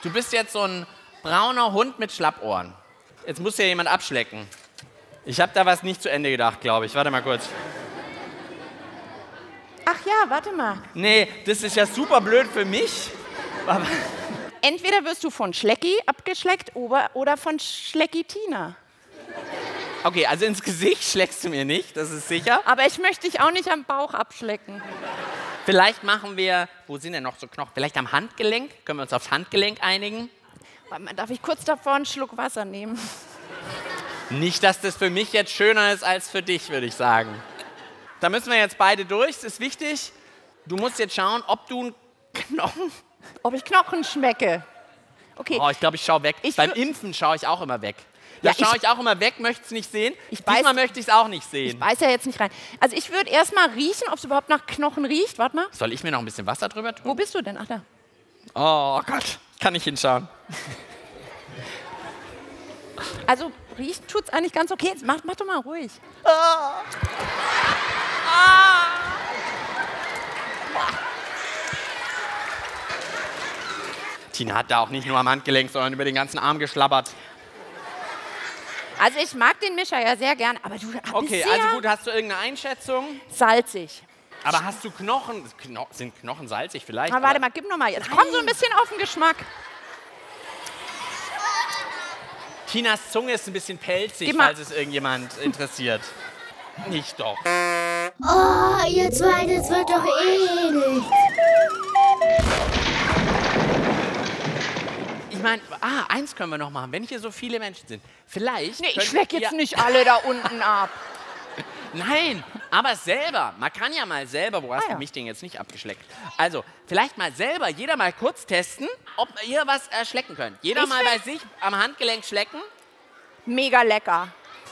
Du bist jetzt so ein brauner Hund mit Schlappohren. Jetzt muss ja jemand abschlecken. Ich habe da was nicht zu Ende gedacht, glaube ich. Warte mal kurz. Ach ja, warte mal. Nee, das ist ja super blöd für mich. Aber Entweder wirst du von Schlecki abgeschleckt oder von Schlecki-Tina. okay, also ins Gesicht schlägst du mir nicht, das ist sicher. Aber ich möchte dich auch nicht am Bauch abschlecken. Vielleicht machen wir, wo sind denn noch so Knochen? Vielleicht am Handgelenk? Können wir uns aufs Handgelenk einigen? Darf ich kurz davor einen Schluck Wasser nehmen? Nicht, dass das für mich jetzt schöner ist als für dich, würde ich sagen. Da müssen wir jetzt beide durch, das ist wichtig. Du musst jetzt schauen, ob du einen Knochen... Ob ich Knochen schmecke. Okay. Oh, ich glaube, ich schaue weg. Beim Impfen schaue ich auch immer weg. Da Ja, schaue ich auch immer weg, möchte es nicht sehen. beiß- Diesmal möchte ich es auch nicht sehen. Ich beiß ja jetzt nicht rein. Also ich würde erst mal riechen, ob es überhaupt nach Knochen riecht. Warte mal. Soll ich mir noch ein bisschen Wasser drüber tun? Wo bist du denn? Ach da. Oh Gott, kann ich hinschauen. Also riechen tut's eigentlich ganz okay. Jetzt mach doch mal ruhig. Tina hat da auch nicht nur am Handgelenk, sondern über den ganzen Arm geschlabbert. Also ich mag den Mischer ja sehr gern, aber du Okay, bist sehr also gut, hast du irgendeine Einschätzung? salzig. Aber hast du Knochen? Sind Knochen salzig vielleicht? Na, warte mal, gib noch mal jetzt. Komm so ein bisschen auf den Geschmack. Tinas Zunge ist ein bisschen pelzig, Gib mal. falls es irgendjemand interessiert. Nicht doch. Oh, ihr zwei, das wird doch eh nichts. Ich meine, eins können wir noch machen, wenn hier so viele Menschen sind. Vielleicht. Nee, ich könnt schleck ihr- jetzt nicht alle da unten ab. Nein, aber selber. Man kann ja mal selber, wo hast ja. du mich denn jetzt nicht abgeschleckt? Also, vielleicht mal selber, jeder mal kurz testen, ob ihr was schlecken könnt. Jeder Ich mal will- bei sich am Handgelenk schlecken. Mega lecker.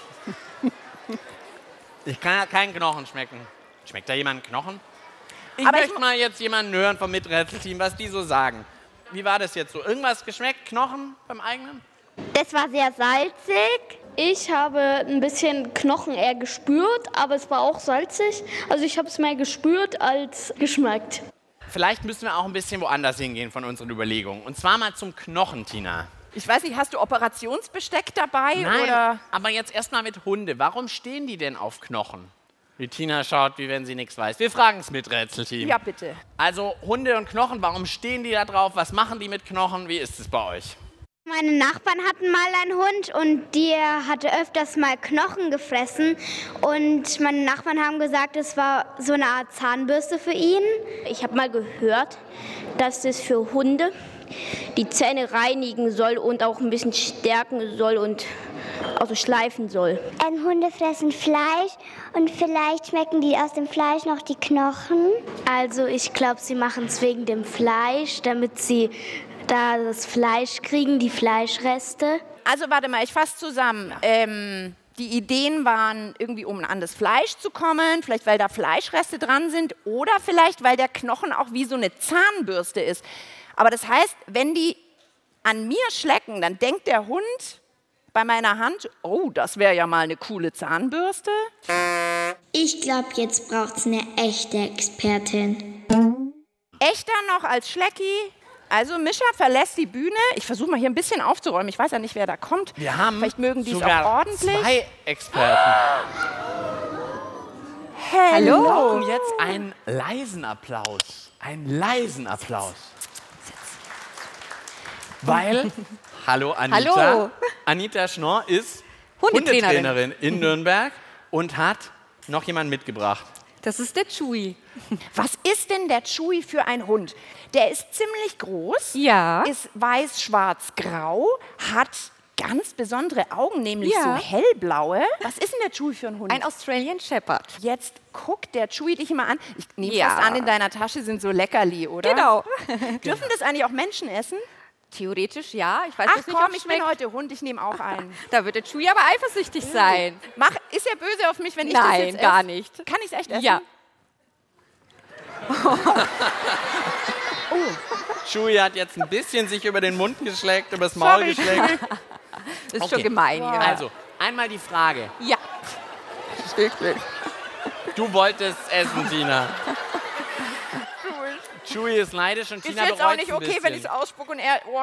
Ich kann ja keinen Knochen schmecken. Schmeckt da jemand einen Knochen? Ich Aber ich möchte mal jetzt jemanden hören vom Miträtselteam, was die so sagen. Wie war das jetzt so? Irgendwas geschmeckt? Knochen beim eigenen? Das war sehr salzig. Ich habe ein bisschen Knochen eher gespürt, aber es war auch salzig. Also ich habe es mehr gespürt als geschmeckt. Vielleicht müssen wir auch ein bisschen woanders hingehen von unseren Überlegungen. Und zwar mal zum Knochen, Tina. Ich weiß nicht, hast du Operationsbesteck dabei? Nein, Oder? aber jetzt erstmal mit Hunde. Warum stehen die denn auf Knochen? Die Tina schaut, wie wenn sie nichts weiß. Wir fragen es Miträtselteam. Ja, bitte. Also Hunde und Knochen, warum stehen die da drauf? Was machen die mit Knochen? Wie ist es bei euch? Meine Nachbarn hatten mal einen Hund und der hatte öfters mal Knochen gefressen. Und meine Nachbarn haben gesagt, es war so eine Art Zahnbürste für ihn. Ich habe mal gehört, dass das für Hunde die Zähne reinigen soll und auch ein bisschen stärken soll und also schleifen soll. Hunde fressen Fleisch und vielleicht schmecken die aus dem Fleisch noch die Knochen. Also ich glaube, sie machen es wegen dem Fleisch, damit sie da das Fleisch kriegen, die Fleischreste. Also warte mal, ich fasse zusammen. Die Ideen waren irgendwie, um an das Fleisch zu kommen, vielleicht weil da Fleischreste dran sind oder vielleicht weil der Knochen auch wie so eine Zahnbürste ist. Aber das heißt, wenn die an mir schlecken, dann denkt der Hund bei meiner Hand, oh, das wäre ja mal eine coole Zahnbürste. Ich glaube, jetzt braucht's eine echte Expertin. Echter noch als Schlecki. Also Mischa verlässt die Bühne. Ich versuche mal hier ein bisschen aufzuräumen. Ich weiß ja nicht, wer da kommt. Wir haben Vielleicht mögen die es sogar auch ordentlich. 2 Experten. Hallo. Wir brauchen jetzt einen leisen Applaus. Einen leisen Applaus. Weil, hallo Anita. Hallo. Anita Schnorr ist Hundetrainerin. Hundetrainerin in Nürnberg und hat noch jemanden mitgebracht. Das ist der Chewy. Was ist denn der Chewy für ein Hund? Der ist ziemlich groß, Ja. ist weiß, schwarz, grau, hat ganz besondere Augen, nämlich Ja. so hellblaue. Was ist denn der Chewy für ein Hund? Ein Australian Shepherd. Jetzt guckt der Chewy dich immer an. Ich nehme Ja. fast an, in deiner Tasche sind so Leckerli, oder? Genau. Dürfen das eigentlich auch Menschen essen? Theoretisch ja. Ich weiß Ach jetzt nicht, komm, ob es ich bin schmeckt. heute Hund, ich nehme auch einen. Da wird der Chewy aber eifersüchtig sein. Ist er böse auf mich, wenn ich das Nein, jetzt gar esse? nicht. Kann ich es echt essen? Ja. Chewy hat jetzt ein bisschen sich über den Mund geschleckt, übers Maul geschleckt. Das ist Okay. schon gemein hier. Also, einmal die Frage. Ja. Du wolltest essen, Tina. Chewy ist neidisch und Ist Tina jetzt auch bereut nicht ein okay, bisschen. wenn ich es ausspucke und er... Oh.